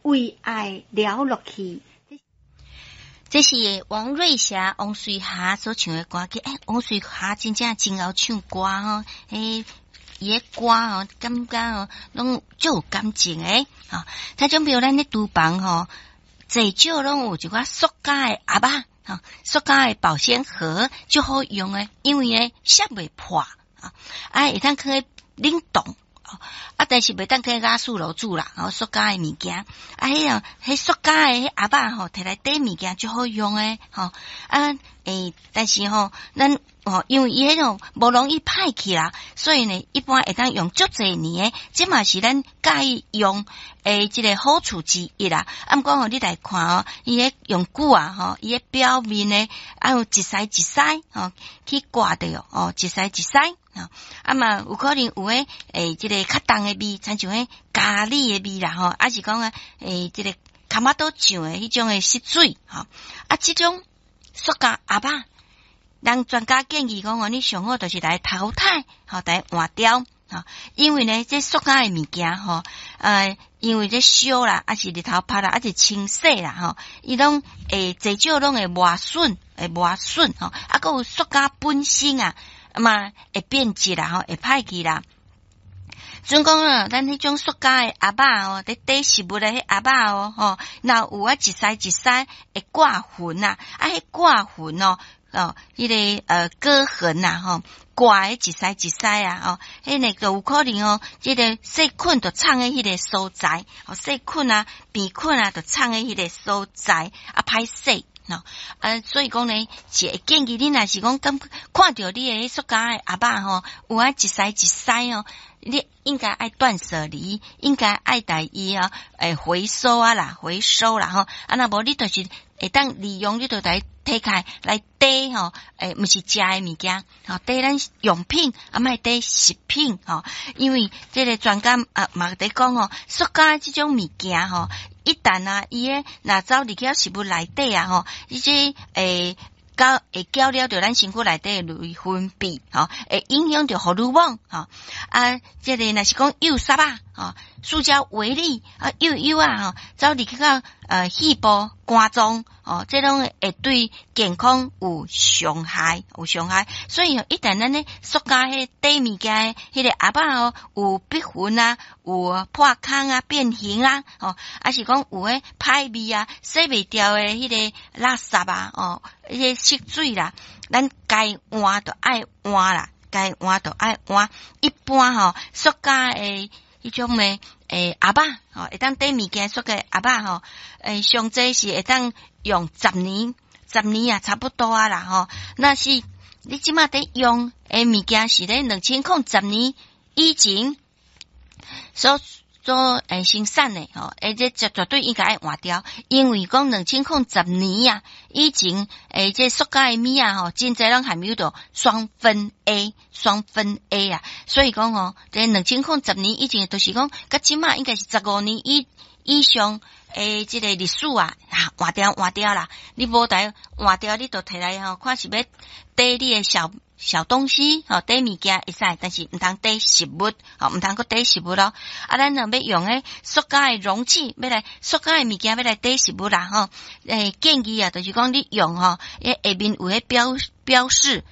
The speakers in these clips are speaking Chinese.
为爱了落去。 这是王瑞霞、王水霞所唱的歌曲。王水霞真正真会唱歌哦，伊的歌哦，感觉哦，拢就有感情诶。他种比如咱咧厨房吼，最少拢有一寡塑胶的盒仔，塑胶的保鲜盒就好用诶，因为咧摔袂破会当去冷冻。但是袂当去压缩炉煮啦，塑胶的物件，迄塑胶的迄盒仔吼，摕来底物件就好用诶，但是咱因为伊迄种无容易歹去啦，所以呢，一般会当用足侪年诶，这嘛是咱介意用即个好处之一啦。毋过你来看伊迄用久伊迄表面呢，有一丝一丝去刮着一丝一丝。嘛有可能有即个较重的味，亲像咖喱的味啦是讲即个卡马多酱的迄种湿水即种塑胶盒仔，人专家建议讲你上好就是来淘汰来换掉因为呢这塑胶的物件因为这烧啦，是日头晒啦，是清洗啦伊拢最少拢会磨损，还有塑胶本身嘛会变质啦会歹去啦。总讲咱迄种塑胶的盒仔伫底食物的迄盒仔若有一丝一丝会挂痕迄挂痕迄个割痕挂诶一丝一丝迄个有可能即个细菌就藏喺迄个所在细菌病菌就藏喺迄个所在歹势所以讲呢，是会建议你若是讲看到你诶塑胶诶盒仔有一丝一丝你应该爱断舍离，应该爱带伊回收啦，若无你就是会当利用你就来摕开来堆毋是食诶物件堆咱用品莫堆食品因为这个专家嘛在讲塑胶即种物件一旦伊若走入去食物内底伊这会搅了着咱身躯内底内分泌会影响着荷尔蒙这个若是讲幼沙塑胶微粒幼走入去到细胞肝脏这种会对健康有伤害，所以一旦咱咧塑胶迄底物件迄个盒仔有逼痕有破空变形是讲有歹味洗袂掉诶迄个垃圾迄个湿水啦，咱该换就爱换啦，一般塑胶诶迄种诶盒仔会当底物件塑胶盒仔上济是会当用10年差不多啦那是你即马伫用诶物件是咧2010年以前所生产诶这绝对应该爱换掉，因为讲2010年以前这塑胶诶米真侪拢含有着双酚 A 所以讲这2010年以前就是讲到即马应该是15年以上这个历史换掉啦，你无得换掉你就摕来看是要缀你诶小东西缀物件会使，但是毋通缀食物毋通搁缀食物咯咱若要用塑胶诶容器要来塑胶诶物件要来缀食物啦建议就是讲你用下面有标示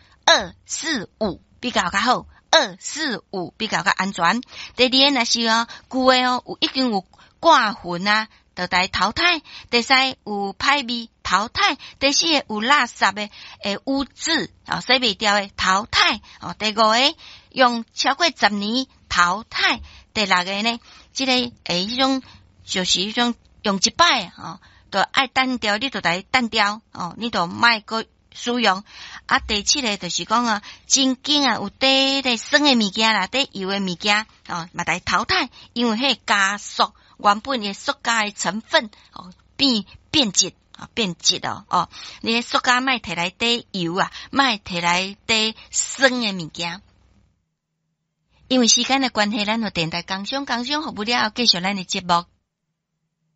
245比较好，245比较安全。第二若是旧诶有已经有挂痕就来淘汰，第三有歹味淘汰，第四有垃圾的污渍洗袂掉的淘汰第五个用超过10年淘汰，第六个呢这个迄种就是迄种用一摆就爱单掉，你就来单掉你就莫个使用第七个就是讲真紧有底咧酸的物件啦，底油的物件嘛来淘汰，因为迄加速原本的塑胶的成分变质你的塑胶莫摕来底油莫摕来底酸的物件。因为时间的关系，咱就电台工商服务了，继续咱的节目。